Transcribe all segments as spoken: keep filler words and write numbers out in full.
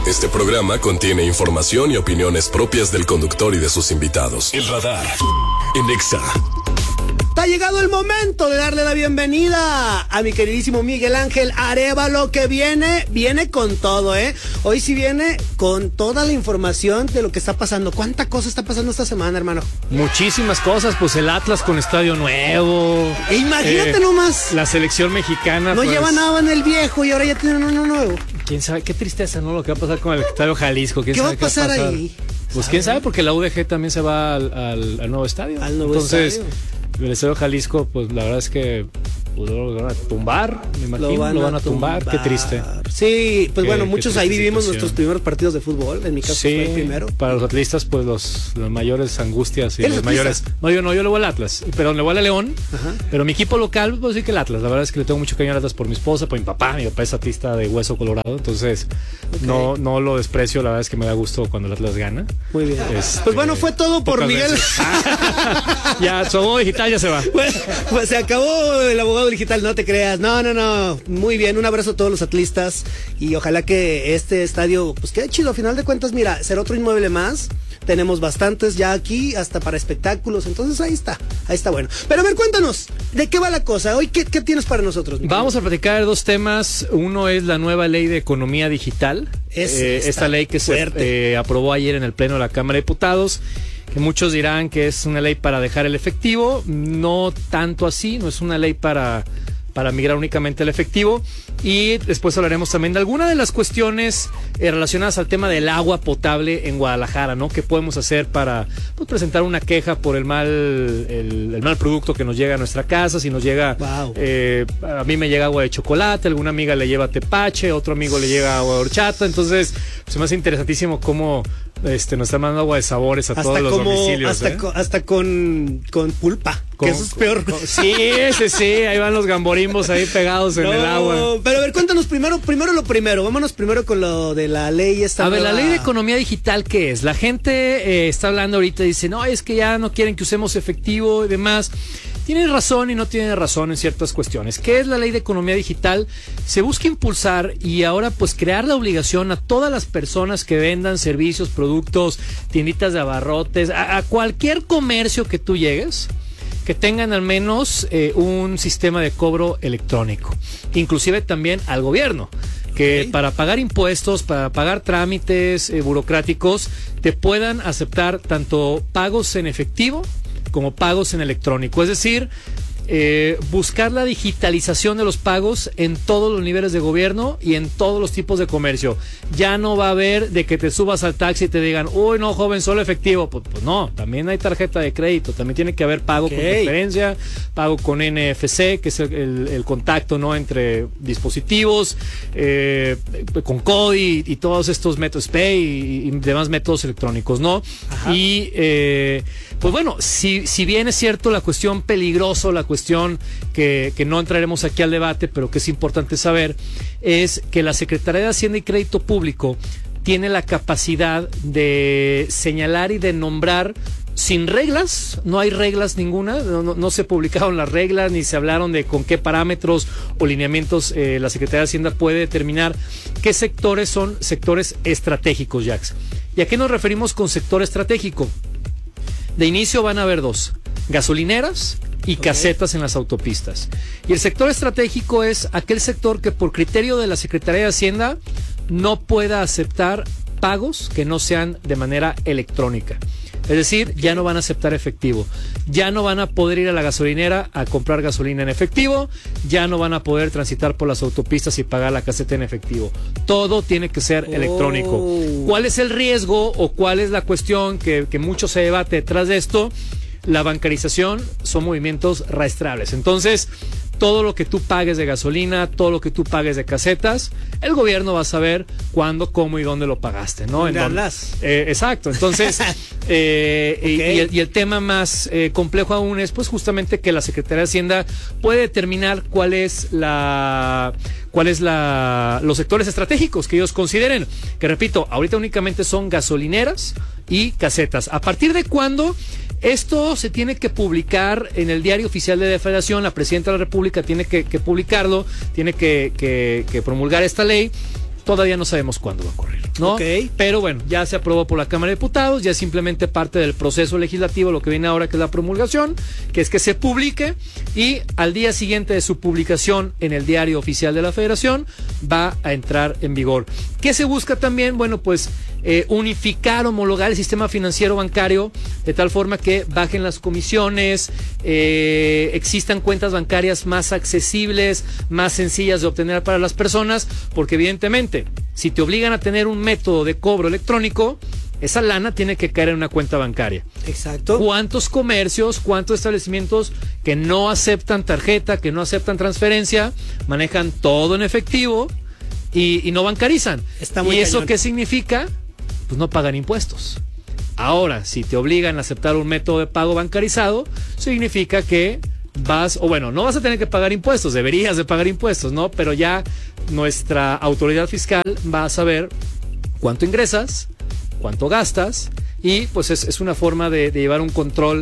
Este programa contiene información y opiniones propias del conductor y de sus invitados. El Radar en Exa. Ha llegado el momento de darle la bienvenida a mi queridísimo Miguel Ángel Arévalo, que viene, viene con todo, ¿eh? Hoy sí viene con toda la información de lo que está pasando. ¿Cuánta cosa está pasando esta semana, hermano? Muchísimas cosas, pues el Atlas con estadio nuevo. E imagínate eh, nomás. La selección mexicana. No pues, llevan nada en el viejo y ahora ya tienen uno nuevo. Quién sabe, qué tristeza, ¿no? Lo que va a pasar con el estadio Jalisco. ¿Quién ¿Qué sabe va a pasar, qué va a pasar ahí? Pues ¿sabe? Quién sabe, porque la U D G también se va al, al, al nuevo estadio. Al nuevo Entonces, estadio. El estadio Jalisco, pues la verdad es que pues, lo van a tumbar, me imagino, lo van, lo van a, a tumbar. tumbar, qué triste. Sí, pues qué, bueno, muchos ahí vivimos situación. Nuestros primeros partidos de fútbol, en mi caso sí, fue el primero. Para los atletas, pues los, las mayores angustias y los mayores... No, yo no, yo le voy al Atlas, pero le voy al León, Ajá. Pero mi equipo local, pues sí que el Atlas, la verdad es que le tengo mucho cariño al Atlas por mi esposa, por mi papá, mi papá es atlista de hueso colorado, entonces okay. no, no lo desprecio, la verdad es que me da gusto cuando el Atlas gana. Muy bien. Este, pues bueno, fue todo por Miguel. Ya, su abogado digital ya se va. Bueno, pues se acabó el abogado digital, no te creas, no, no, no. Muy bien, un abrazo a todos los atlistas y ojalá que este estadio pues quede chido. A final de cuentas, mira, será otro inmueble más. Tenemos bastantes ya aquí, hasta para espectáculos. Entonces ahí está, ahí está bueno. Pero a ver, cuéntanos, ¿de qué va la cosa? Hoy, ¿qué, qué tienes para nosotros? Vamos a platicar dos temas. Uno es la nueva ley de economía digital. Es, eh, esta ley que fuerte. se eh, aprobó ayer en el Pleno de la Cámara de Diputados. Que muchos dirán que es una ley para dejar el efectivo. No tanto así, no es una ley para... para migrar únicamente al efectivo, y después hablaremos también de algunas de las cuestiones eh, relacionadas al tema del agua potable en Guadalajara, ¿no? ¿Qué podemos hacer para pues, presentar una queja por el mal el, el mal producto que nos llega a nuestra casa? Si nos llega, wow. eh, a mí me llega agua de chocolate, alguna amiga le lleva tepache, otro amigo le llega agua de horchata, entonces pues, se me hace interesantísimo cómo este, nos están mandando agua de sabores a hasta todos los como, domicilios. Hasta, ¿eh? con, hasta con, con pulpa, con, que eso es peor. Con, sí, sí, sí, ahí van los gamborimbos ahí pegados en no, el agua. Pero a ver, cuéntanos primero, primero lo primero, vámonos primero con lo de la ley esta. A ver, nueva... la ley de economía digital, ¿qué es? La gente eh, está hablando ahorita y dice, no, es que ya no quieren que usemos efectivo y demás. Tienen razón y no tienen razón en ciertas cuestiones. ¿Qué es la ley de economía digital? Se busca impulsar y ahora pues crear la obligación a todas las personas que vendan servicios, productos, tienditas de abarrotes, a, a cualquier comercio que tú llegues, que tengan al menos eh, un sistema de cobro electrónico. Inclusive también al gobierno, que okay. para pagar impuestos, para pagar trámites eh, burocráticos, te puedan aceptar tanto pagos en efectivo como pagos en electrónico. Es decir, eh, buscar la digitalización de los pagos en todos los niveles de gobierno y en todos los tipos de comercio. Ya no va a haber de que te subas al taxi y te digan, uy, no, joven, solo efectivo. Pues, pues no, también hay tarjeta de crédito, también tiene que haber pago okay. con transferencia, pago con N F C, que es el, el, el contacto, ¿no?, entre dispositivos, eh, con C O D y, y todos estos métodos, Pay y, y demás métodos electrónicos, ¿no? Ajá. Y, eh, pues bueno, si, si bien es cierto la cuestión peligrosa, la cuestión que, que no entraremos aquí al debate, pero que es importante saber, es que la Secretaría de Hacienda y Crédito Público tiene la capacidad de señalar y de nombrar sin reglas, no hay reglas ninguna, no, no, no se publicaron las reglas, ni se hablaron de con qué parámetros o lineamientos eh, la Secretaría de Hacienda puede determinar qué sectores son sectores estratégicos, Jax. ¿Y a qué nos referimos con sector estratégico? De inicio van a haber dos, gasolineras y okay. casetas en las autopistas. Y el sector estratégico es aquel sector que por criterio de la Secretaría de Hacienda no pueda aceptar pagos que no sean de manera electrónica. Es decir, ya no van a aceptar efectivo, ya no van a poder ir a la gasolinera a comprar gasolina en efectivo, ya no van a poder transitar por las autopistas y pagar la caseta en efectivo. Todo tiene que ser oh. electrónico. ¿Cuál es el riesgo o cuál es la cuestión que, que mucho se debate detrás de esto? La bancarización son movimientos rastreables. Entonces, todo lo que tú pagues de gasolina, todo lo que tú pagues de casetas, el gobierno va a saber cuándo, cómo y dónde lo pagaste, ¿no? Entonces, eh, exacto. Entonces, eh, okay. y, y, el, y el tema más eh, complejo aún es, pues, justamente que la Secretaría de Hacienda puede determinar cuál es la, cuál es la, los sectores estratégicos que ellos consideren. Que repito, ahorita únicamente son gasolineras y casetas. ¿A partir de cuándo? Esto se tiene que publicar en el Diario Oficial de la Federación. La Presidenta de la República tiene que, que publicarlo, tiene que, que, que promulgar esta ley. Todavía no sabemos cuándo va a ocurrir. ¿no? Okay. Pero bueno, ya se aprobó por la Cámara de Diputados, ya es simplemente parte del proceso legislativo, lo que viene ahora, que es la promulgación, que es que se publique, y al día siguiente de su publicación en el Diario Oficial de la Federación va a entrar en vigor. ¿Qué se busca también? Bueno, pues eh, unificar, homologar el sistema financiero bancario de tal forma que bajen las comisiones, eh, existan cuentas bancarias más accesibles, más sencillas de obtener para las personas, porque evidentemente, si te obligan a tener un método de cobro electrónico, esa lana tiene que caer en una cuenta bancaria. Exacto. ¿Cuántos comercios, cuántos establecimientos que no aceptan tarjeta, que no aceptan transferencia, manejan todo en efectivo y, y no bancarizan? Está muy ¿Y eso cañón. qué significa? Pues no pagan impuestos. Ahora, si te obligan a aceptar un método de pago bancarizado, significa que vas, o bueno, no vas a tener que pagar impuestos, deberías de pagar impuestos, ¿no? Pero ya nuestra autoridad fiscal va a saber cuánto ingresas, cuánto gastas, y pues es, es una forma de, de llevar un control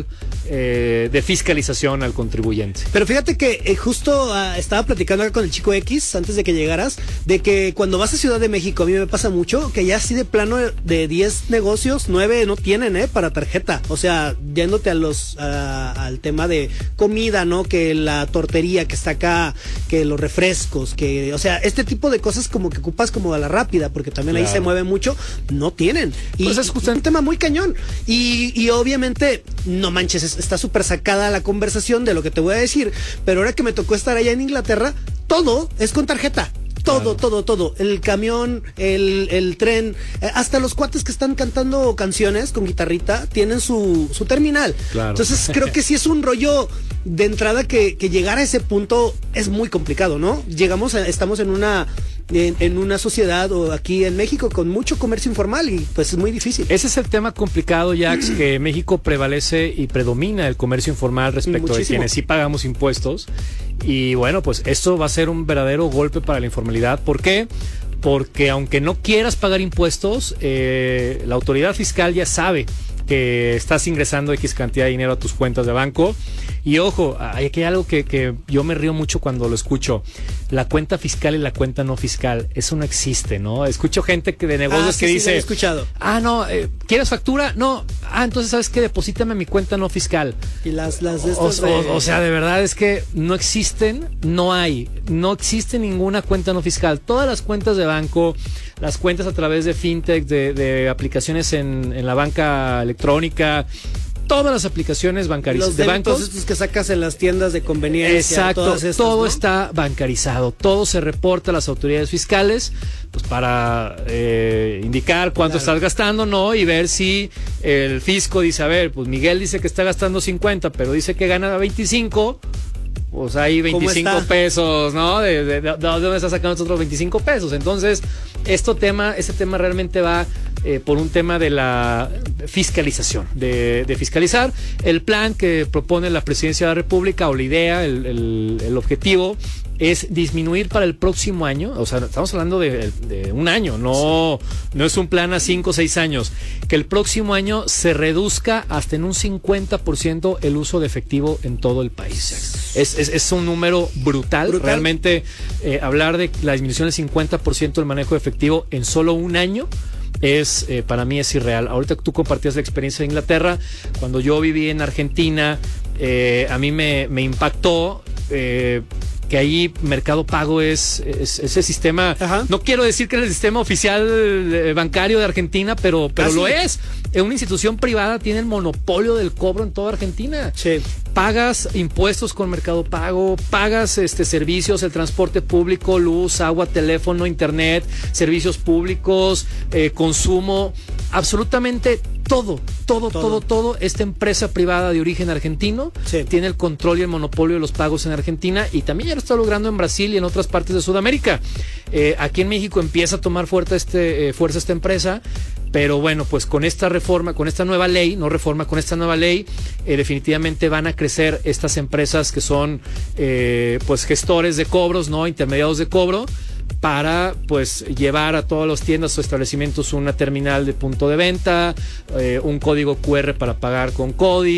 eh, de fiscalización al contribuyente. Pero fíjate que eh, justo uh, estaba platicando acá con el chico X antes de que llegaras, de que cuando vas a Ciudad de México, a mí me pasa mucho que ya así de plano de diez negocios, nueve no tienen eh para tarjeta. O sea, yéndote a los uh, al tema de comida, ¿no? Que la tortería que está acá, que los refrescos, que, o sea, este tipo de cosas como que ocupas como a la rápida, porque también Claro. ahí se mueve mucho, no tienen. Y Pues es justamente un tema muy cañón. Y, y obviamente, no manches, es- está súper sacada la conversación de lo que te voy a decir, pero ahora que me tocó estar allá en Inglaterra, todo es con tarjeta. Todo, Claro. todo, todo. El camión, el, el tren, eh, hasta los cuates que están cantando canciones con guitarrita tienen su, su terminal. Claro. Entonces creo que sí es un rollo de entrada que, que llegar a ese punto es muy complicado, ¿no? Llegamos, a- estamos en una, en, en una sociedad o aquí en México con mucho comercio informal y pues es muy difícil. Ese es el tema complicado, Jax, que en México prevalece y predomina el comercio informal respecto Muchísimo. de quienes sí pagamos impuestos. Y bueno, pues esto va a ser un verdadero golpe para la informalidad. ¿Por qué? Porque aunque no quieras pagar impuestos, eh, la autoridad fiscal ya sabe que estás ingresando X cantidad de dinero a tus cuentas de banco. Y ojo, hay aquí algo que, que yo me río mucho cuando lo escucho. La cuenta fiscal y la cuenta no fiscal, eso no existe, ¿no? Escucho gente que de negocios Ah, sí, que sí, dice... lo he escuchado. Ah, no, eh, ¿quieres factura? No. Ah, entonces, ¿sabes qué? Deposítame a mi cuenta no fiscal. Y las, las de O, estas de- o- o sea, de verdad es que no existen, no hay, no existe ninguna cuenta no fiscal. Todas las cuentas de banco, las cuentas a través de fintech, de, de aplicaciones en, en la banca electrónica, todas las aplicaciones bancarizadas los de débitos bancos. estos que sacas en las tiendas de conveniencia. Exacto, todas estas, todo ¿no? está bancarizado, todo se reporta a las autoridades fiscales, pues para eh, indicar cuánto Claro. estás gastando, ¿no? Y ver si el fisco dice, a ver, pues Miguel dice que está gastando cincuenta, pero dice que gana veinticinco, pues hay ¿Cómo veinticinco está? pesos, ¿no? ¿De, de, de- de dónde está sacando estos otros veinticinco pesos? Entonces, esto tema, este tema realmente va eh, por un tema de la fiscalización, de, de fiscalizar. El plan que propone la Presidencia de la República, o la idea, el, el, el objetivo, es disminuir para el próximo año, o sea, estamos hablando de, de un año, no, no es un plan a cinco o seis años, que el próximo año se reduzca hasta en un cincuenta por ciento el uso de efectivo en todo el país. Es, es, es un número brutal, Brutal. realmente eh, hablar de la disminución del cincuenta por ciento del manejo de efectivo en solo un año es eh, para mí es irreal. Ahorita tú compartías la experiencia de Inglaterra, cuando yo viví en Argentina, eh, a mí me, me impactó eh, que ahí Mercado Pago es, es ese sistema. Ajá. No quiero decir que es el sistema oficial eh, bancario de Argentina, pero, pero Casi. lo es. Eh, Una institución privada tiene el monopolio del cobro en toda Argentina. Sí. Pagas impuestos con Mercado Pago, pagas este servicios, el transporte público, luz, agua, teléfono, internet, servicios públicos, eh, consumo, absolutamente todo, todo, Todo. todo, todo. Esta empresa privada de origen argentino Sí. tiene el control y el monopolio de los pagos en Argentina, y también ya lo está logrando en Brasil y en otras partes de Sudamérica. Eh, aquí en México empieza a tomar fuerza, este, eh, fuerza esta empresa. Pero bueno, pues con esta reforma, con esta nueva ley, no reforma, con esta nueva ley, eh, definitivamente van a crecer estas empresas que son eh, pues gestores de cobros, ¿no? Intermediarios de cobro, para pues llevar a todas las tiendas o establecimientos una terminal de punto de venta, eh, un código Q R para pagar con CODI,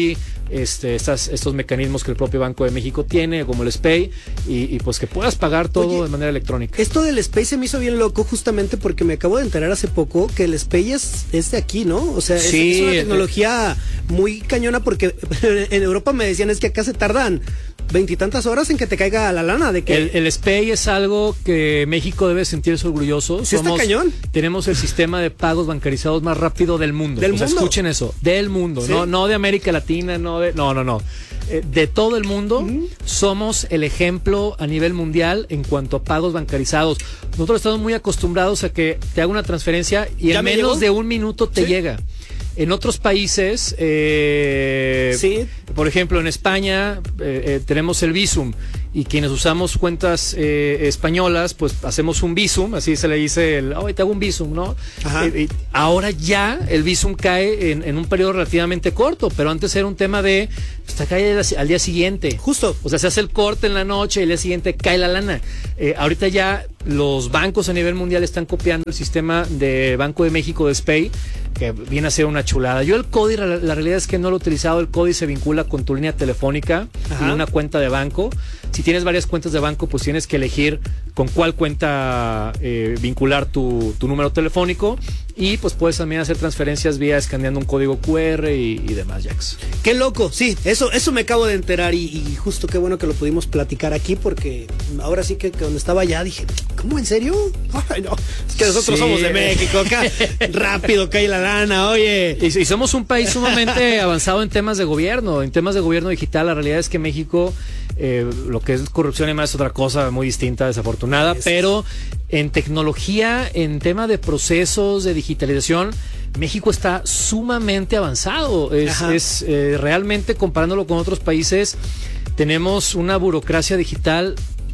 este, estas, estos mecanismos que el propio Banco de México tiene, como el SPAY, y, y pues que puedas pagar todo Oye, de manera electrónica. Esto del SPAY se me hizo bien loco justamente porque me acabo de enterar hace poco que el SPAY es, es de aquí, ¿no? O sea, es, sí, es una tecnología muy cañona porque en Europa me decían es que acá se tardan veintitantas horas en que te caiga la lana. De que el, el SPAY es algo que México debe sentirse orgulloso. Sí, Somos, está cañón. Tenemos el sistema de pagos bancarizados más rápido del mundo. Del o sea, mundo. Escuchen eso, del mundo, ¿sí? no, no de América Latina, no de, no, no, no. Eh, de todo el mundo, uh-huh. somos el ejemplo a nivel mundial en cuanto a pagos bancarizados. Nosotros estamos muy acostumbrados a que te haga una transferencia y en menos llegó? de un minuto te ¿Sí? llega. En otros países, eh, sí. por ejemplo, en España eh, eh, tenemos el Bizum y quienes usamos cuentas eh, españolas, pues hacemos un Bizum, así se le dice, el, oh, te hago un Bizum, ¿no? Eh, eh, ahora ya el Bizum cae en, en un periodo relativamente corto, pero antes era un tema de, pues te cae al día siguiente. Justo. O sea, se hace el corte en la noche y el día siguiente cae la lana. Eh, ahorita ya los bancos a nivel mundial están copiando el sistema de Banco de México de SPAY, que viene a ser una chulada. Yo el C O D I, la, la realidad es que no lo he utilizado. El C O D I se vincula con tu línea telefónica Ajá. y una cuenta de banco. Si tienes varias cuentas de banco, pues tienes que elegir con cuál cuenta eh, vincular tu, tu número telefónico y pues puedes también hacer transferencias vía escaneando un código cu erre y, y demás, Jax. Qué loco, sí, eso, eso me acabo de enterar y, y justo qué bueno que lo pudimos platicar aquí porque ahora sí que, que donde estaba ya dije, ¿cómo, en serio? Ay, no, es que nosotros sí. somos de México, acá rápido cae la lana, oye. Y, y somos un país sumamente avanzado en temas de gobierno, en temas de gobierno digital. La realidad es que México, eh, lo que es corrupción y más es otra cosa muy distinta, desafortunada, es. pero en tecnología, en tema de procesos, de digitalización, México está sumamente avanzado. Es, es eh, realmente, comparándolo con otros países, tenemos una burocracia digital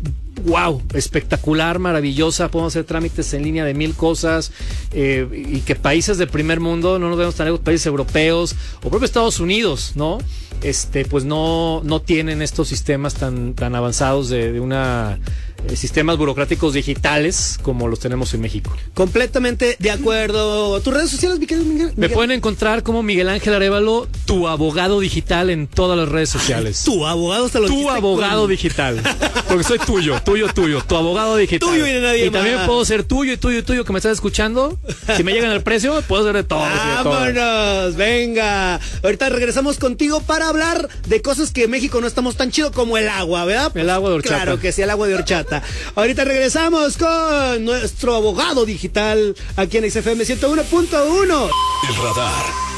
wow, espectacular, maravillosa. Podemos hacer trámites en línea de mil cosas eh, y que países del primer mundo, no nos vemos tan lejos, países europeos o propio Estados Unidos, ¿no? Este, pues no, no tienen estos sistemas tan, tan avanzados de, de una eh, sistemas burocráticos digitales como los tenemos en México. Completamente de acuerdo. ¿Tus redes sociales, Miguel? Miguel? Me pueden encontrar como Miguel Ángel Arévalo, tu abogado digital en todas las redes sociales. Ay, tu abogado, hasta lo Tu abogado con... digital. Porque soy tuyo, tuyo, tuyo. Tu abogado digital. Tuyo y de nadie y más. También puedo ser tuyo y tuyo y tuyo que me estás escuchando. Si me llegan al precio, puedo ser de todo. Vámonos, venga. Ahorita regresamos contigo para hablar de cosas que en México no estamos tan chido como el agua, ¿verdad? El agua de horchata. Claro que sí, el agua de horchata. Ahorita regresamos con nuestro abogado digital aquí en X F M ciento uno punto uno. El radar